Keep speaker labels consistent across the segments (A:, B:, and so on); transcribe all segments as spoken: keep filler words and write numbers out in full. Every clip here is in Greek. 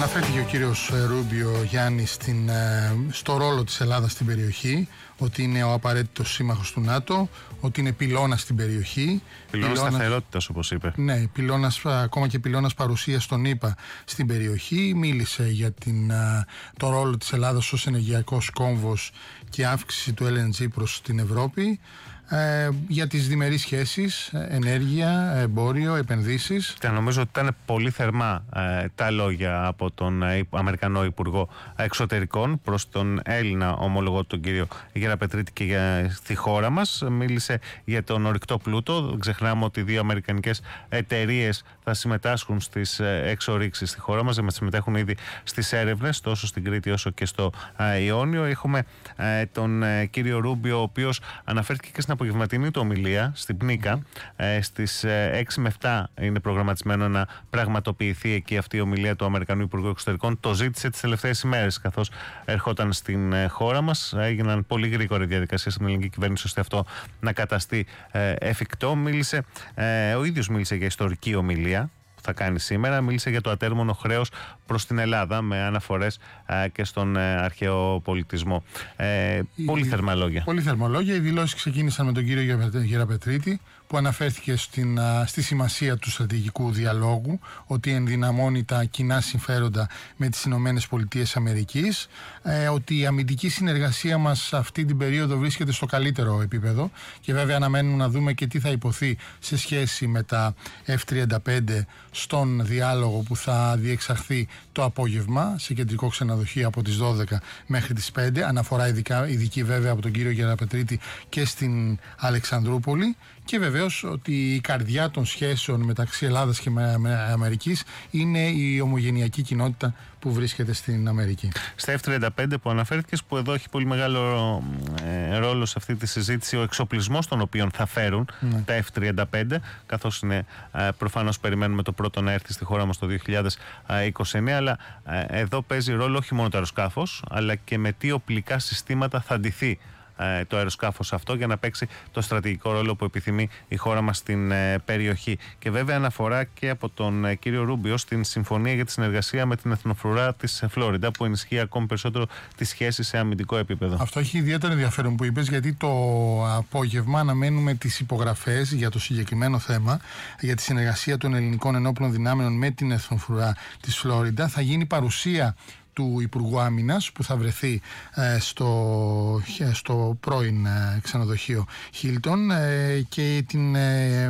A: Αναφέρθηκε ο κύριος Ρούμπιο, Γιάννη, στην, στο ρόλο της Ελλάδας στην περιοχή, ότι είναι ο απαραίτητος σύμμαχος του ΝΑΤΟ, ότι είναι πυλώνας στην περιοχή.
B: Πυλώνας σταθερότητας, όπως είπε.
A: Ναι, πυλώνας, ακόμα και πυλώνας παρουσίας των ΗΠΑ στην περιοχή. Μίλησε για την, το ρόλο της Ελλάδας ως ενεργειακός κόμβος και αύξηση του ελ εν τζι προς την Ευρώπη. Ε, για τις διμερείς σχέσεις, ενέργεια, εμπόριο, επενδύσεις.
B: Και νομίζω ότι ήταν πολύ θερμά ε, τα λόγια από τον ε, Αμερικανό Υπουργό Εξωτερικών προς τον Έλληνα ομολογό, τον κύριο Γεραπετρίτη, και για στη χώρα μας. Μίλησε για τον ορυκτό πλούτο. Δεν ξεχνάμε ότι δύο αμερικανικές εταιρείες θα συμμετάσχουν στις ε, εξορίξεις στη χώρα μας. Συμμετέχουν ήδη στις έρευνες τόσο στην Κρήτη όσο και στο ε, Ιόνιο. Έχουμε ε, τον ε, κύριο Ρούμπιο, ο οποίος αναφέρθηκε και στην απογευματινή του ομιλία στην Πνίκα. Ε, στις ε, έξι με επτά είναι προγραμματισμένο να πραγματοποιηθεί εκεί αυτή η ομιλία του Αμερικανού Υπουργού Εξωτερικών. Το ζήτησε τις τελευταίες ημέρες καθώς ερχόταν στην ε, χώρα μας. Έγιναν πολύ γρήγορη διαδικασία στην ελληνική κυβέρνηση ώστε αυτό να καταστεί ε, εφικτό. Μίλησε, ε, ο ίδιος μίλησε για ιστορική ομιλία θα κάνει σήμερα. Μίλησε για το ατέρμονο χρέος προς την Ελλάδα με αναφορές ε, και στον ε, αρχαίο πολιτισμό. Ε, η, πολύ θερμά λόγια.
A: Πολύ θερμά λόγια. Οι δηλώσεις ξεκίνησαν με τον κύριο Γεραπετρίτη, που αναφέρθηκε στην, α, στη σημασία του στρατηγικού διαλόγου, ότι ενδυναμώνει τα κοινά συμφέροντα με τις Ηνωμένες Πολιτείες Αμερικής, ε, ότι η αμυντική συνεργασία μας αυτή την περίοδο βρίσκεται στο καλύτερο επίπεδο, και βέβαια αναμένουμε να δούμε και τι θα υποθεί σε σχέση με τα εφ τριάντα πέντε στον διάλογο που θα διεξαχθεί το απόγευμα σε κεντρικό ξενοδοχείο από τις δώδεκα μέχρι τις πέντε. Αναφορά ειδικά, ειδική βέβαια από τον κύριο Γεραπετρίτη και στην Αλεξανδρούπολη. Και βεβαίως ότι η καρδιά των σχέσεων μεταξύ Ελλάδας και Αμερικής είναι η ομογενειακή κοινότητα που βρίσκεται στην Αμερική.
B: Στα εφ τριάντα πέντε που αναφέρθηκες, που εδώ έχει πολύ μεγάλο ε, ρόλο σε αυτή τη συζήτηση ο εξοπλισμός των οποίων θα φέρουν ναι. τα εφ τριάντα πέντε, καθώς είναι ε, προφανώς περιμένουμε το πρώτο να έρθει στη χώρα μας το δύο χιλιάδες είκοσι εννέα, αλλά ε, εδώ παίζει ρόλο όχι μόνο το αεροσκάφος, αλλά και με τι οπλικά συστήματα θα ντυθεί το αεροσκάφος αυτό για να παίξει το στρατηγικό ρόλο που επιθυμεί η χώρα μας στην ε, περιοχή. Και βέβαια αναφορά και από τον ε, κύριο Ρούμπιο στην συμφωνία για τη συνεργασία με την εθνοφρουρά της Φλόριντα, που ενισχύει ακόμη περισσότερο τις σχέσεις σε αμυντικό επίπεδο.
A: Αυτό έχει ιδιαίτερο ενδιαφέρον που είπες, γιατί το απόγευμα αναμένουμε τις υπογραφές για το συγκεκριμένο θέμα, για τη συνεργασία των ελληνικών ενόπλων δυνάμεων με την εθνοφρουρά της Φλόριντα. Θα γίνει παρουσία του Υπουργού Άμυνας που θα βρεθεί ε, στο, στο πρώην ε, ξενοδοχείο Χίλτον ε, και την, ε,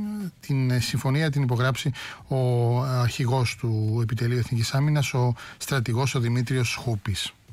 A: την συμφωνία την υπογράψει ο αρχηγός του Επιτελείου Εθνικής Άμυνας, ο στρατηγός ο Δημήτριος Χούπης.